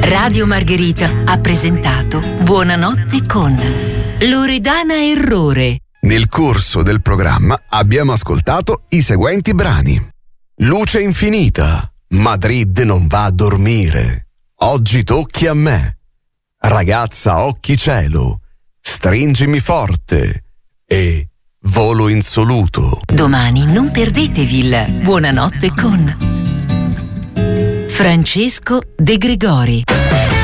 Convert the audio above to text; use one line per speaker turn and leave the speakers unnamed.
Radio Margherita ha presentato Buonanotte con Loredana Errore.
Nel corso del programma abbiamo ascoltato i seguenti brani: Luce infinita, Madrid non va a dormire, Oggi tocchi a me, Ragazza occhi cielo, Stringimi forte e Volo insoluto.
Domani non perdetevi il Buonanotte con Francesco De Gregori.